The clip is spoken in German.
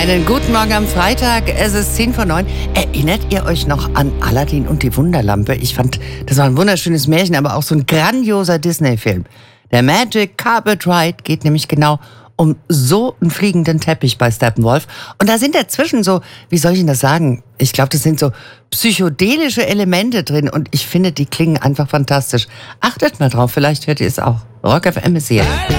Einen guten Morgen am Freitag, es ist 8:50. Erinnert ihr euch noch an Aladdin und die Wunderlampe? Ich fand, das war ein wunderschönes Märchen, aber auch so ein grandioser Disney-Film. Der Magic Carpet Ride geht nämlich genau um so einen fliegenden Teppich bei Steppenwolf. Und da sind dazwischen so, wie soll ich Ihnen das sagen? Ich glaube, das sind so psychedelische Elemente drin und ich finde, die klingen einfach fantastisch. Achtet mal drauf, vielleicht hört ihr es auch. Rock FM ist hier.